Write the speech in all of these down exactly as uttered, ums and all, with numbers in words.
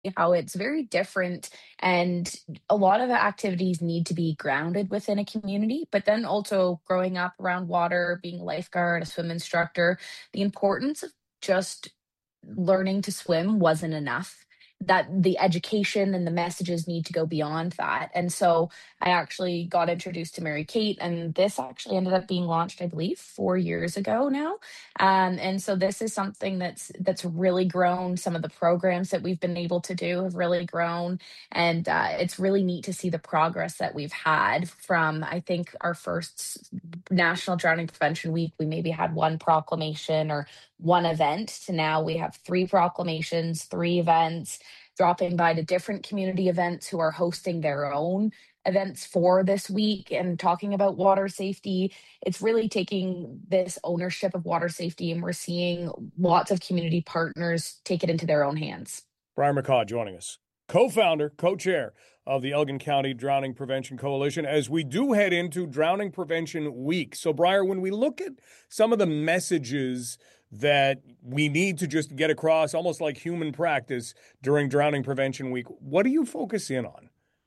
how it's very different, and a lot of the activities need to be grounded within a community. But then also growing up around water, being a lifeguard, a swim instructor, the importance of just learning to swim wasn't enough. That the education and the messages need to go beyond that. And so I actually got introduced to Mary Kate, and this actually ended up being launched, I believe, four years ago now. Um, and so this is something that's that's really grown. Some of the programs that we've been able to do have really grown, and uh, it's really neat to see the progress that we've had from. I think our first National Drowning Prevention Week, we maybe had one proclamation or one event, to now we have three proclamations, three events, dropping by to different community events who are hosting their own events for this week and talking about water safety. It's really taking this ownership of water safety, and we're seeing lots of community partners take it into their own hands. Briar McCaw joining us, co-founder, co-chair of the Elgin County Drowning Prevention Coalition, as we do head into Drowning Prevention Week. So, Briar, when we look at some of the messages that we need to just get across, almost like human practice during Drowning Prevention Week, what do you focus in on?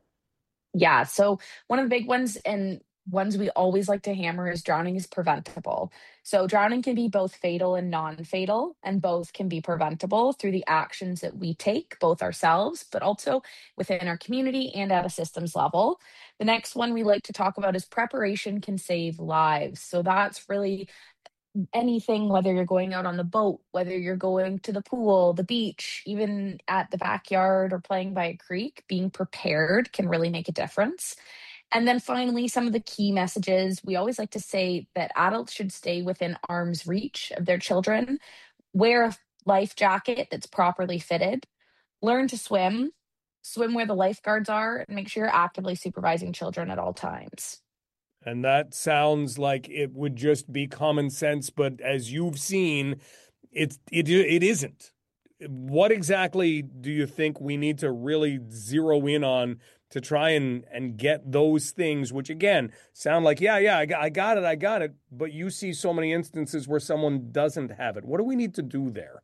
Yeah, so one of the big ones, and ones we always like to hammer, is drowning is preventable. So drowning can be both fatal and non-fatal, and both can be preventable through the actions that we take, both ourselves, but also within our community and at a systems level. The next one we like to talk about is preparation can save lives. So that's really anything, whether you're going out on the boat, whether you're going to the pool, the beach, even at the backyard or playing by a creek, being prepared can really make a difference. And then finally, some of the key messages, we always like to say that adults should stay within arm's reach of their children, wear a life jacket that's properly fitted, learn to swim, swim where the lifeguards are, and make sure you're actively supervising children at all times. And that sounds like it would just be common sense, but as you've seen, it's it it isn't. What exactly do you think we need to really zero in on to try and and get those things, which again sound like, yeah, yeah, I got, I got it, I got it, but you see so many instances where someone doesn't have it. What do we need to do there?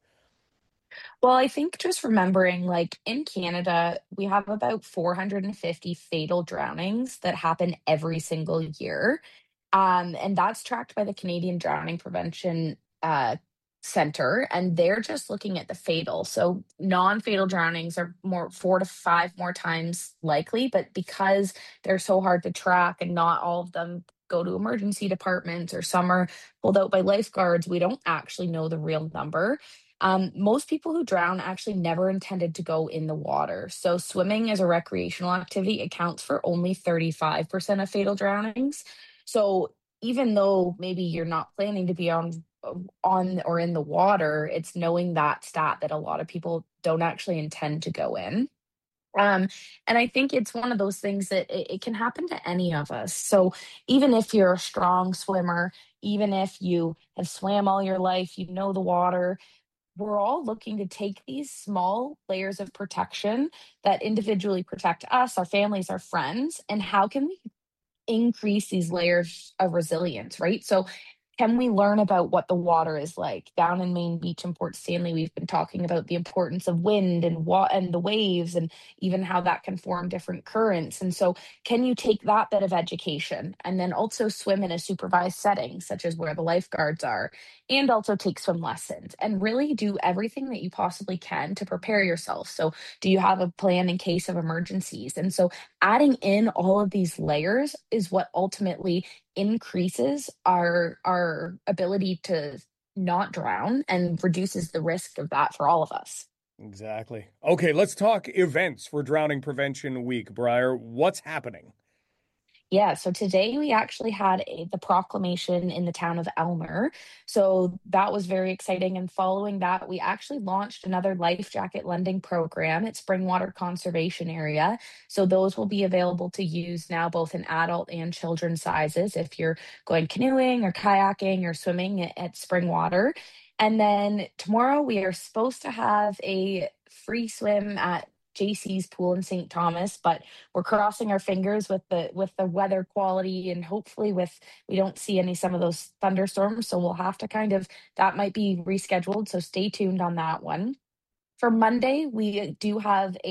Well, I think just remembering, like in Canada, we have about four hundred fifty fatal drownings that happen every single year. Um, and that's tracked by the Canadian Drowning Prevention uh, Center. And they're just looking at the fatal. So non fatal drownings are more four to five more times likely. But because they're so hard to track and not all of them go to emergency departments or some are pulled out by lifeguards, we don't actually know the real number. Um, most people who drown actually never intended to go in the water. So, swimming as a recreational activity accounts for only thirty-five percent of fatal drownings. So, even though maybe you're not planning to be on on or in the water, it's knowing that stat that a lot of people don't actually intend to go in. Um, and I think it's one of those things that it, it can happen to any of us. So even if you're a strong swimmer, even if you have swam all your life, you know the water, we're all looking to take these small layers of protection that individually protect us, our families, our friends, and how can we increase these layers of resilience, right? So can we learn about what the water is like down in Maine Beach and Port Stanley? We've been talking about the importance of wind and wa- and the waves, and even how that can form different currents. And so, can you take that bit of education and then also swim in a supervised setting, such as where the lifeguards are, and also take swim lessons and really do everything that you possibly can to prepare yourself? So, do you have a plan in case of emergencies? And so, adding in all of these layers is what ultimately increases our our ability to not drown and reduces the risk of that for all of us. Exactly. Okay, let's talk events for Drowning Prevention Week, Briar. What's happening? Yeah, so today we actually had a, the proclamation in the town of Elmer. So that was very exciting. And following that, we actually launched another life jacket lending program at Springwater Conservation Area. So those will be available to use now, both in adult and children sizes, if you're going canoeing or kayaking or swimming at, at Springwater. And then tomorrow we are supposed to have a free swim at J C's pool in Saint Thomas, but we're crossing our fingers with the with the weather quality, and hopefully with we don't see any some of those thunderstorms, so we'll have to kind of, that might be rescheduled, so stay tuned on that one. For Monday, we do have